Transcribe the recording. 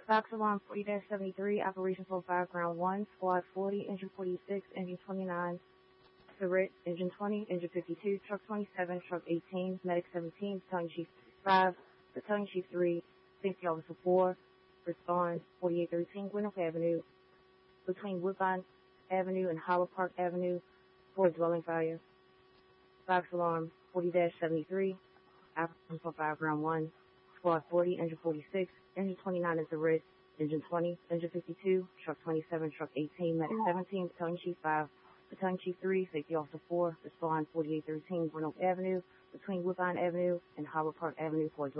Fox Alarm 40-73, Operation 45, Ground 1, Squad 40, Engine 46, Engine 29, Surrey, Engine 20, Engine 52, Truck 27, Truck 18, Medic 17, Battalion Chief 5, Battalion Chief 3, Safety Officer 4, respond 4813 Gwyneth Avenue, between Woodbine Avenue and Howard Park Avenue, for a dwelling fire. Fox Alarm 40-73, Operation 45, Ground 1, Squad 40, Engine 46, Engine 29 is the red, Engine 20, Engine 52, Truck 27, Truck 18, Medic 17, Battalion Chief 5, Battalion Chief 3, Safety Officer 4, respond 4813 Gwyneth Avenue, between Woodbine Avenue and Howard Park Avenue for a